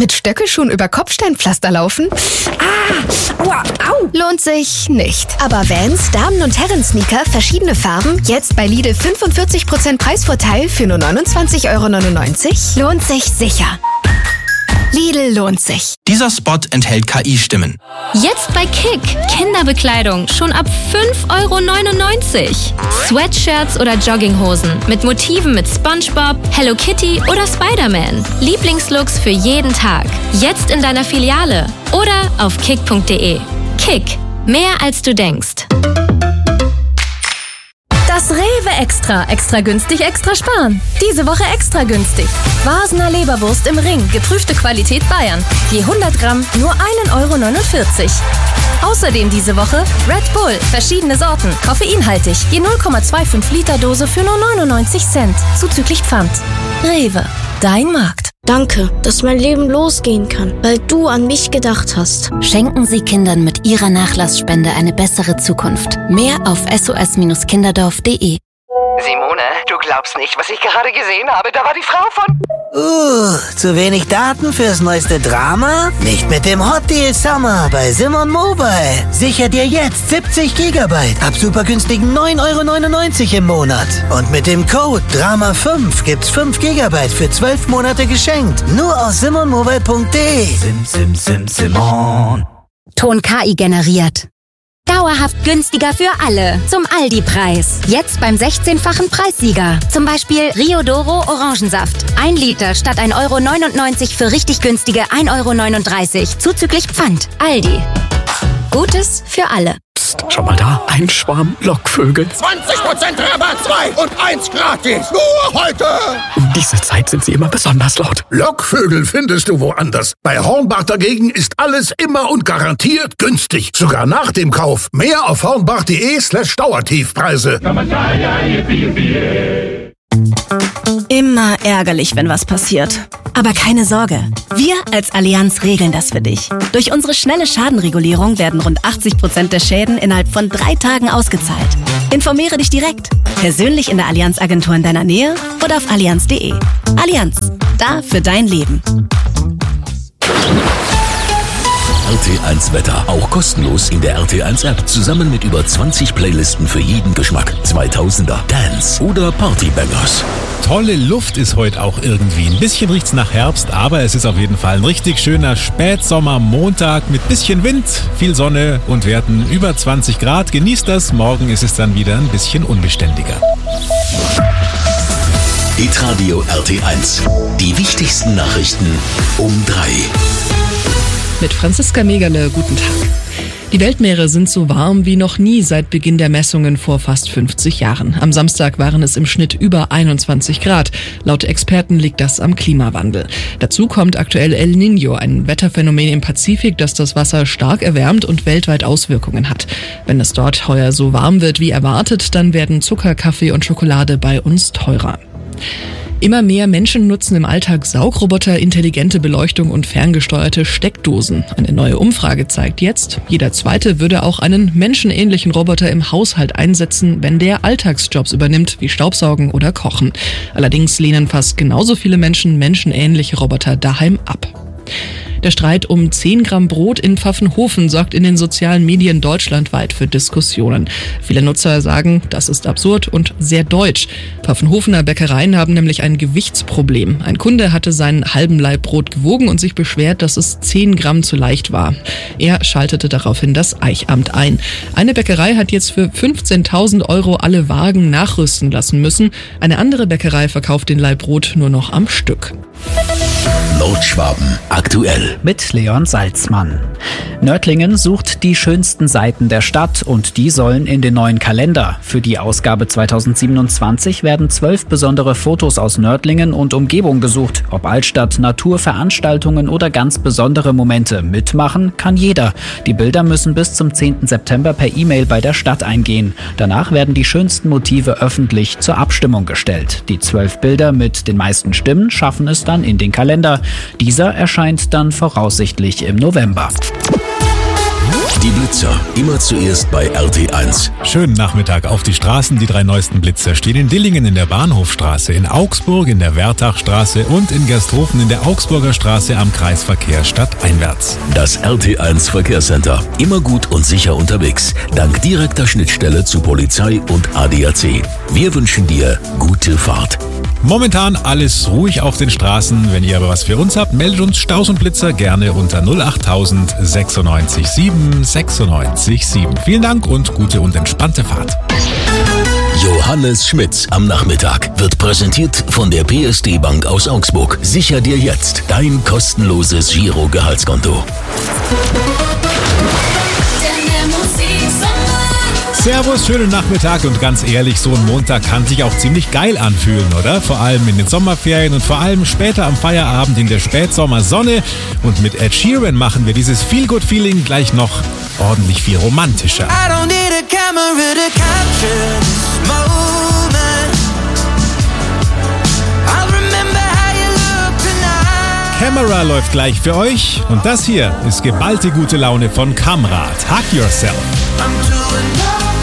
Mit Stöckelschuhen über Kopfsteinpflaster laufen? Aua, au! Lohnt sich nicht. Aber Vans, Damen- und Herren-Sneaker, verschiedene Farben, jetzt bei Lidl 45% Preisvorteil für nur 29,99 €? Lohnt sich sicher. Lidl lohnt sich. Dieser Spot enthält KI-Stimmen. Jetzt bei Kick. Kinderbekleidung schon ab 5,99 €. Sweatshirts oder Jogginghosen mit Motiven mit SpongeBob, Hello Kitty oder Spider-Man. Lieblingslooks für jeden Tag. Jetzt in deiner Filiale oder auf kick.de. Kick. Mehr als du denkst. Das Rewe Extra. Extra günstig, extra sparen. Diese Woche extra günstig. Vasener Leberwurst im Ring. Geprüfte Qualität Bayern. Je 100 Gramm nur 1,49 €. Außerdem diese Woche Red Bull. Verschiedene Sorten. Koffeinhaltig. Je 0,25 Liter Dose für nur 99 Cent. Zuzüglich Pfand. Rewe. Dein Markt. Danke, dass mein Leben losgehen kann, weil du an mich gedacht hast. Schenken Sie Kindern mit Ihrer Nachlassspende eine bessere Zukunft. Mehr auf sos-kinderdorf.de. Simone, du glaubst nicht, was ich gerade gesehen habe. Da war die Frau von... Zu wenig Daten fürs neueste Drama? Nicht mit dem Hot Deal Summer bei Simon Mobile. Sicher dir jetzt 70 GB ab super günstigen 9,99 € im Monat. Und mit dem Code DRAMA5 gibt's 5 GB für 12 Monate geschenkt. Nur aus simonmobile.de. Simon. Ton KI generiert. Dauerhaft günstiger für alle. Zum Aldi-Preis. Jetzt beim 16-fachen Preissieger. Zum Beispiel Rio Doro Orangensaft. 1 Liter statt 1,99 € für richtig günstige 1,39 € zuzüglich Pfand. Aldi. Gutes für alle. Psst, schau mal da. Ein Schwarm Lockvögel. 20% Rabatt, 2 und 1 gratis. Nur heute. Um diese Zeit sind sie immer besonders laut. Lockvögel findest du woanders. Bei Hornbach dagegen ist alles immer und garantiert günstig. Sogar nach dem Kauf. Mehr auf hornbach.de/Dauertiefpreise. Immer ärgerlich, wenn was passiert. Aber keine Sorge, wir als Allianz regeln das für dich. Durch unsere schnelle Schadenregulierung werden rund 80% der Schäden innerhalb von 3 Tagen ausgezahlt. Informiere dich direkt, persönlich in der Allianz-Agentur in deiner Nähe oder auf allianz.de. Allianz, da für dein Leben. RT1 Wetter, auch kostenlos in der RT1 App, zusammen mit über 20 Playlisten für jeden Geschmack. 2000er, Dance oder Partybangers. Tolle Luft ist heute auch irgendwie. Ein bisschen riecht's nach Herbst, aber es ist auf jeden Fall ein richtig schöner Spätsommermontag mit bisschen Wind, viel Sonne und Werten über 20 Grad. Genießt das, morgen ist es dann wieder ein bisschen unbeständiger. Hitradio RT1, die wichtigsten Nachrichten um 3. Mit Franziska Megerle, guten Tag. Die Weltmeere sind so warm wie noch nie seit Beginn der Messungen vor fast 50 Jahren. Am Samstag waren es im Schnitt über 21 Grad. Laut Experten liegt das am Klimawandel. Dazu kommt aktuell El Niño, ein Wetterphänomen im Pazifik, das das Wasser stark erwärmt und weltweit Auswirkungen hat. Wenn es dort heuer so warm wird wie erwartet, dann werden Zucker, Kaffee und Schokolade bei uns teurer. Immer mehr Menschen nutzen im Alltag Saugroboter, intelligente Beleuchtung und ferngesteuerte Steckdosen. Eine neue Umfrage zeigt jetzt, jeder Zweite würde auch einen menschenähnlichen Roboter im Haushalt einsetzen, wenn der Alltagsjobs übernimmt, wie Staubsaugen oder Kochen. Allerdings lehnen fast genauso viele Menschen menschenähnliche Roboter daheim ab. Der Streit um 10 Gramm Brot in Pfaffenhofen sorgt in den sozialen Medien deutschlandweit für Diskussionen. Viele Nutzer sagen, das ist absurd und sehr deutsch. Pfaffenhofener Bäckereien haben nämlich ein Gewichtsproblem. Ein Kunde hatte seinen halben Laib Brot gewogen und sich beschwert, dass es 10 Gramm zu leicht war. Er schaltete daraufhin das Eichamt ein. Eine Bäckerei hat jetzt für 15.000 € alle Wagen nachrüsten lassen müssen. Eine andere Bäckerei verkauft den Laib Brot nur noch am Stück. Nordschwaben aktuell mit Leon Salzmann. Nördlingen sucht die schönsten Seiten der Stadt und die sollen in den neuen Kalender. Für die Ausgabe 2027 werden 12 besondere Fotos aus Nördlingen und Umgebung gesucht. Ob Altstadt, Natur, Veranstaltungen oder ganz besondere Momente, mitmachen kann jeder. Die Bilder müssen bis zum 10. September per E-Mail bei der Stadt eingehen. Danach werden die schönsten Motive öffentlich zur Abstimmung gestellt. Die 12 Bilder mit den meisten Stimmen schaffen es dann in den Kalender. Dieser erscheint dann voraussichtlich im November. Die Blitzer, immer zuerst bei RT1. Schönen Nachmittag auf die Straßen. Die 3 neuesten Blitzer stehen in Dillingen in der Bahnhofstraße, in Augsburg in der Wertachstraße und in Gersthofen in der Augsburger Straße am Kreisverkehr stadteinwärts. Das RT1 Verkehrscenter. Immer gut und sicher unterwegs. Dank direkter Schnittstelle zu Polizei und ADAC. Wir wünschen dir gute Fahrt. Momentan alles ruhig auf den Straßen. Wenn ihr aber was für uns habt, meldet uns Staus und Blitzer gerne unter 08000 96 7 96 7. Vielen Dank und gute und entspannte Fahrt. Johannes Schmitz am Nachmittag wird präsentiert von der PSD Bank aus Augsburg. Sicher dir jetzt dein kostenloses Giro-Gehaltskonto. Servus, schönen Nachmittag und ganz ehrlich, so ein Montag kann sich auch ziemlich geil anfühlen, oder? Vor allem in den Sommerferien und vor allem später am Feierabend in der Spätsommersonne. Und mit Ed Sheeran machen wir dieses Feel-Good-Feeling gleich noch ordentlich viel romantischer. I don't need a camera to capture this moment. I'll remember how you look tonight. Camera läuft gleich für euch und das hier ist geballte gute Laune von Kamrat. Hug Yourself. I'm too in love.